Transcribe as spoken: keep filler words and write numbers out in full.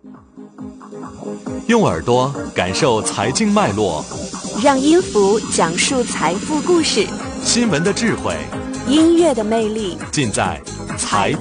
用耳朵感受财经脉络， 让音符讲述财富故事， 新闻的智慧， 音乐的魅力， 尽在财